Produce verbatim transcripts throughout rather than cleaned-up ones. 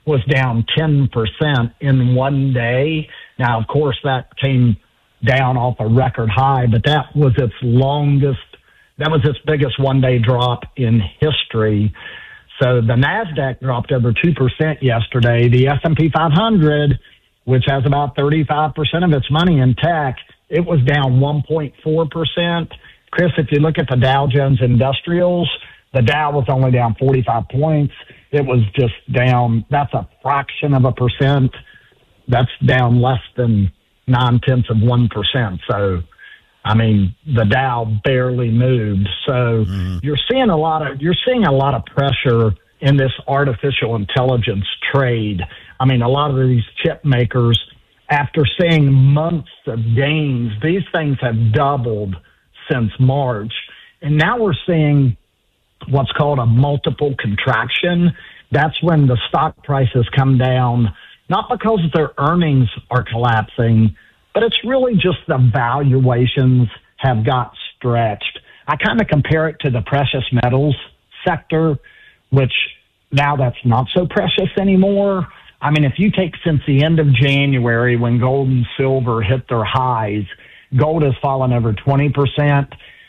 was down ten percent in one day. Now, of course, that came down off a record high, but that was its longest, that was its biggest one-day drop in history. So the NASDAQ dropped over two percent yesterday. The S and P five hundred, which has about thirty-five percent of its money in tech, it was down one point four percent. Chris, if you look at the Dow Jones Industrials, the Dow was only down forty-five points. It was just down, that's a fraction of a percent. That's down less than nine-tenths of one percent. So, I mean, the Dow barely moved. So mm. you're seeing a lot of you're seeing a lot of pressure in this artificial intelligence trade. I mean, a lot of these chip makers, after seeing months of gains, these things have doubled since March. And now we're seeing what's called a multiple contraction. That's when the stock prices come down, not because their earnings are collapsing, but it's really just the valuations have got stretched. I kind of compare it to the precious metals sector, which now that's not so precious anymore. I mean, if you take since the end of January when gold and silver hit their highs, gold has fallen over twenty percent.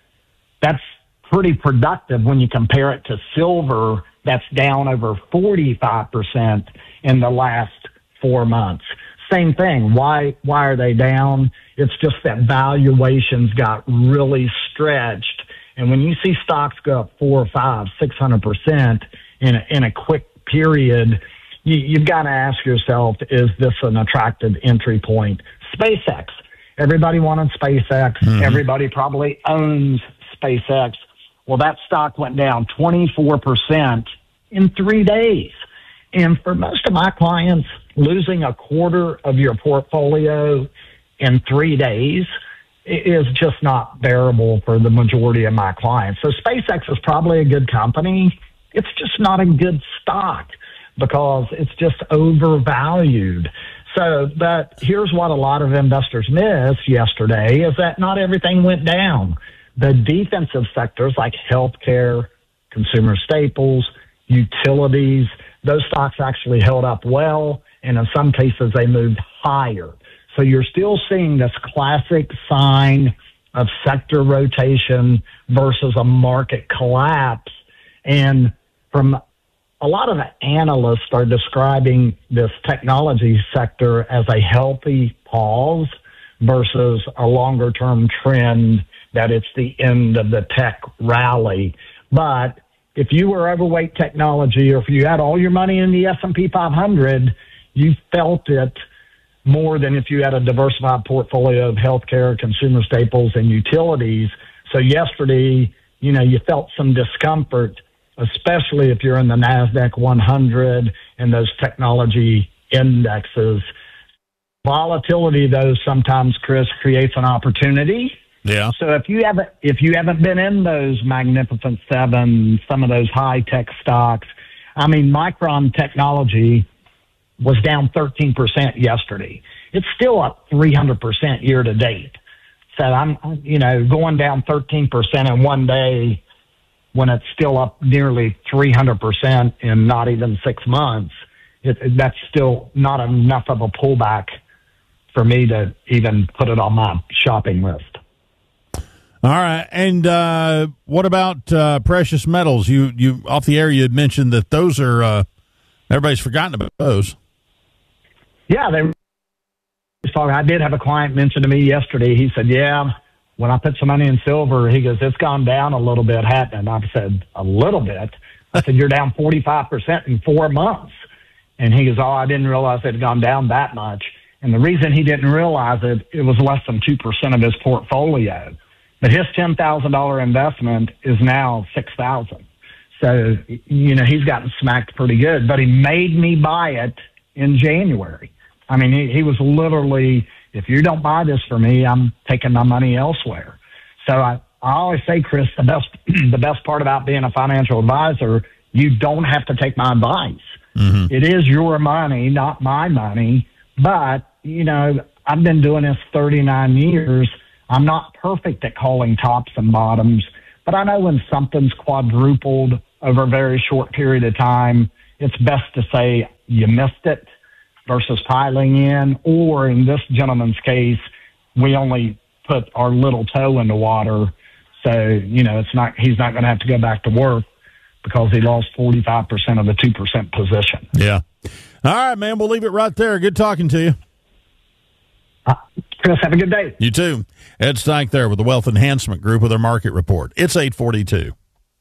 That's pretty productive when you compare it to silver that's down over forty-five percent in the last four months. Same thing. Why why are they down? It's just that valuations got really stretched. And when you see stocks go up four, five, six hundred percent in a, in a quick period, you, you've got to ask yourself, is this an attractive entry point? SpaceX. Everybody wanted SpaceX. Mm-hmm. Everybody probably owns SpaceX. Well, that stock went down twenty-four percent in three days. And for most of my clients, losing a quarter of your portfolio in three days is just not bearable for the majority of my clients. So SpaceX is probably a good company. It's just not a good stock because it's just overvalued. So, but here's what a lot of investors missed yesterday is that not everything went down. The defensive sectors like healthcare, consumer staples, utilities, those stocks actually held up well, and in some cases they moved higher. So you're still seeing this classic sign of sector rotation versus a market collapse. And from a lot of analysts are describing this technology sector as a healthy pause versus a longer-term trend that it's the end of the tech rally. But if you were overweight technology or if you had all your money in the S and P five hundred, you felt it more than if you had a diversified portfolio of healthcare, consumer staples, and utilities. So yesterday, you know, you felt some discomfort, especially if you're in the NASDAQ one hundred and those technology indexes. Volatility, though, sometimes, Chris, creates an opportunity. Yeah. So if you haven't if you haven't been in those Magnificent Seven, some of those high tech stocks, I mean, Micron Technology was down thirteen percent yesterday. It's still up three hundred percent year to date. So I'm, you know, going down thirteen percent in one day when it's still up nearly three hundred percent in not even six months. It, that's still not enough of a pullback for me to even put it on my shopping list. All right, and uh, what about uh, precious metals? You, you off the air, you had mentioned that those are uh, everybody's forgotten about those. Yeah, they. I did have a client mention to me yesterday. He said, "Yeah, when I put some money in silver, he goes, it's gone down a little bit, hasn't it?" I said, "A little bit." I said, "You're down forty-five percent in four months," and he goes, "Oh, I didn't realize it had gone down that much." And the reason he didn't realize it, it was less than two percent of his portfolio. But his ten thousand dollars investment is now six thousand dollars. So, you know, he's gotten smacked pretty good. But he made me buy it in January. I mean, he, he was literally, if you don't buy this for me, I'm taking my money elsewhere. So I, I always say, Chris, the best the best part about being a financial advisor, you don't have to take my advice. Mm-hmm. It is your money, not my money. But, you know, I've been doing this thirty-nine years. I'm not perfect at calling tops and bottoms, but I know when something's quadrupled over a very short period of time it's best to say you missed it versus piling in. Or in this gentleman's case, we only put our little toe in the water. So, you know, it's not, he's not going to have to go back to work because he lost forty-five percent of the two percent position. Yeah. All right, man, we'll leave it right there. Good talking to you. Uh, Chris, have a good day. You too. Ed Stike there with the Wealth Enhancement Group with their market report. It's eight forty-two.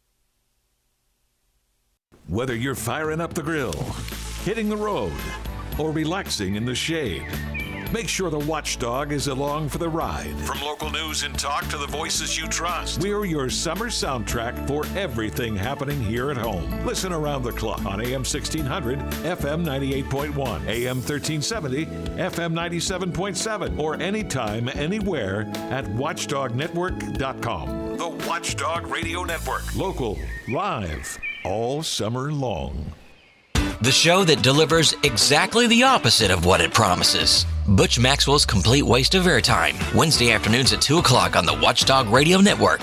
Whether you're firing up the grill, hitting the road, or relaxing in the shade, make sure the Watchdog is along for the ride. From local news and talk to the voices you trust, we're your summer soundtrack for everything happening here at home. Listen around the clock on A M sixteen hundred, F M ninety-eight point one, A M thirteen seventy, F M ninety-seven point seven, or anytime, anywhere at watchdog network dot com. The Watchdog Radio Network. Local, live, all summer long. The show that delivers exactly the opposite of what it promises. Butch Maxwell's Complete Waste of Airtime, Wednesday afternoons at two o'clock on the Watchdog Radio Network.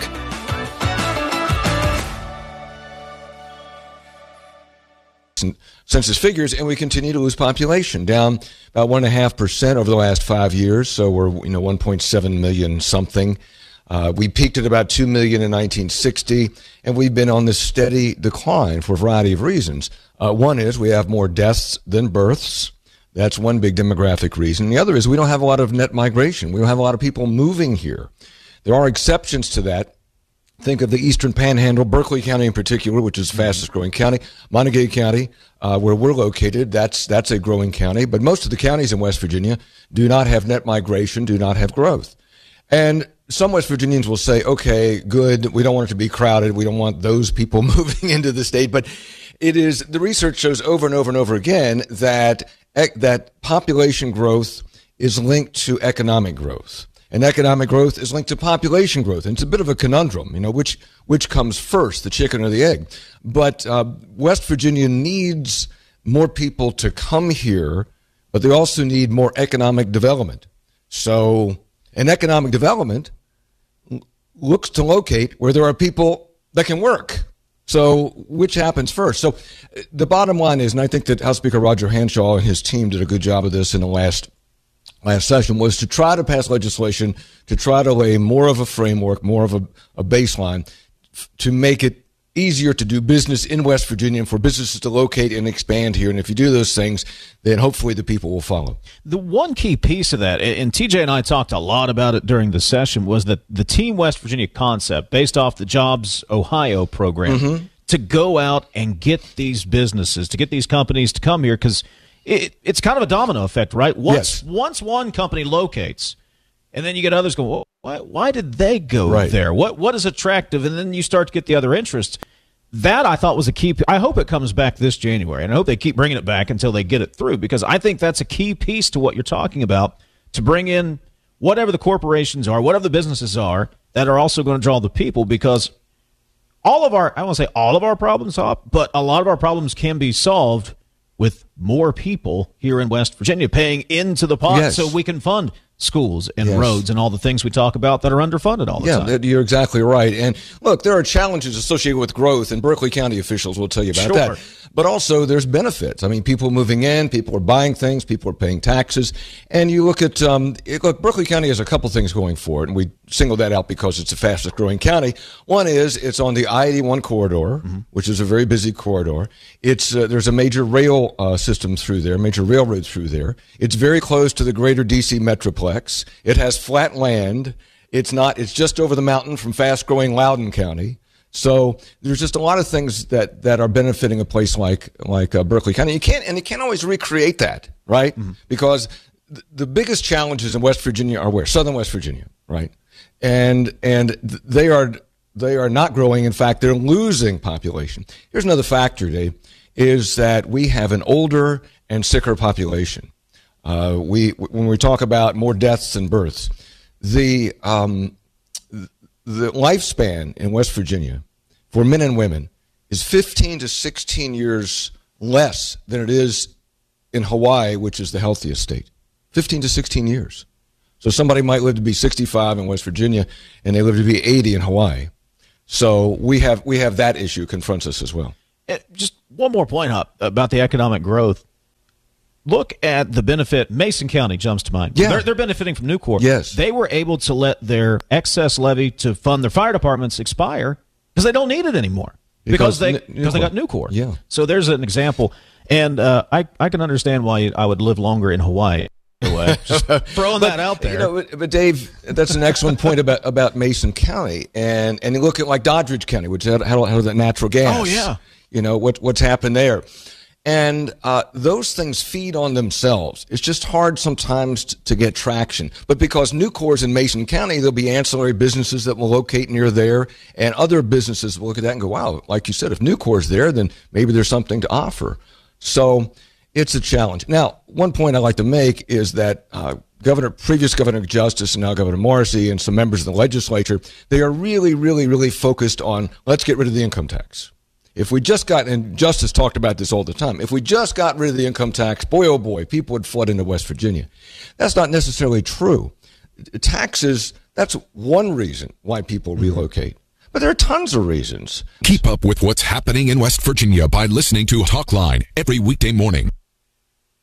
Census figures, and we continue to lose population, down about one and a half percent over the last five years. So we're, you know, one point seven million something. Uh, we peaked at about two million in nineteen sixty, and we've been on this steady decline for a variety of reasons. Uh, one is we have more deaths than births. That's one big demographic reason. The other is we don't have a lot of net migration. We don't have a lot of people moving here. There are exceptions to that. Think of the Eastern Panhandle, Berkeley County in particular, which is the fastest growing county. Montague County, uh, where we're located, that's that's a growing county. But most of the counties in West Virginia do not have net migration, do not have growth. And some West Virginians will say, okay, good, we don't want it to be crowded. We don't want those people moving into the state. But it is, the research shows over and over and over again that that population growth is linked to economic growth. And economic growth is linked to population growth. And it's a bit of a conundrum, you know, which which comes first, the chicken or the egg. But uh, West Virginia needs more people to come here, but they also need more economic development. So, and economic development looks to locate where there are people that can work. So which happens first? So the bottom line is, and I think that House Speaker Roger Hanshaw and his team did a good job of this in the last last session, was to try to pass legislation to try to lay more of a framework, more of a, a baseline f- to make it easier to do business in West Virginia and for businesses to locate and expand here. And if you do those things, then hopefully the people will follow. The one key piece of that, and T J and I talked a lot about it during the session, was that the Team West Virginia concept, based off the Jobs Ohio program, mm-hmm. to go out and get these businesses, to get these companies to come here, because it, it's kind of a domino effect, right? Once, yes. once one company locates, and then you get others going, well, why, why did they go right. there? What What is attractive? And then you start to get the other interests. That, I thought, was a key. I hope it comes back this January, and I hope they keep bringing it back until they get it through, because I think that's a key piece to what you're talking about, to bring in whatever the corporations are, whatever the businesses are, that are also going to draw the people, because all of our, I won't say all of our problems, but a lot of our problems can be solved with more people here in West Virginia paying into the pot, yes. so we can fund schools and yes. roads and all the things we talk about that are underfunded all the yeah, time. Yeah, you're exactly right. And look, there are challenges associated with growth, and Berkeley County officials will tell you about sure. that. But also there's benefits. I mean, people moving in, people are buying things, people are paying taxes. And you look at, um, look, Berkeley County has a couple things going for it, and we singled that out because it's the fastest growing county. One is it's on the I eighty-one corridor, mm-hmm. which is a very busy corridor. It's uh, there's a major rail uh, system through there, major railroad through there. It's very close to the greater D C Metroplex. It has flat land. It's not, it's just over the mountain from fast growing Loudoun County. So there's just a lot of things that, that are benefiting a place like like uh, Berkeley County. You can't, and you can't always recreate that, right? Mm-hmm. Because th- the biggest challenges in West Virginia are where? Southern West Virginia, right? And and th- they are they are not growing. In fact, they're losing population. Here's another factor, Dave, is that we have an older and sicker population. Uh, we when we talk about more deaths than births, the um, the lifespan in West Virginia for men and women is fifteen to sixteen years less than it is in Hawaii, which is the healthiest state. fifteen to sixteen years. So somebody might live to be sixty-five in West Virginia, and they live to be eighty in Hawaii. So we have we have that issue confronts us as well. It, just one more point, Hop, about the economic growth. Look at the benefit. Mason County jumps to mind. Yeah. They're, they're benefiting from Nucor. Yes. They were able to let their excess levy to fund their fire departments expire because they don't need it anymore because, because they N- because they got Nucor. Yeah. So there's an example. And uh, I, I can understand why I would live longer in Hawaii. Anyway, just throwing but, that out there. You know, but, but Dave, that's an excellent point about, about Mason County. And and you look at like Doddridge County, which had, had, had that natural gas. Oh, yeah. You know, what what's happened there. And uh, those things feed on themselves. It's just hard sometimes t- to get traction. But because Nucor's in Mason County, there'll be ancillary businesses that will locate near there, and other businesses will look at that and go, wow, like you said, if Nucor's there, then maybe there's something to offer. So it's a challenge. Now, one point I like to make is that uh, Governor, previous Governor Justice and now Governor Morrissey and some members of the legislature, they are really, really, really focused on let's get rid of the income tax. If we just got, and Justice talked about this all the time, if we just got rid of the income tax, boy, oh boy, people would flood into West Virginia. That's not necessarily true. Taxes, that's one reason why people relocate. But there are tons of reasons. Keep up with what's happening in West Virginia by listening to Talkline every weekday morning.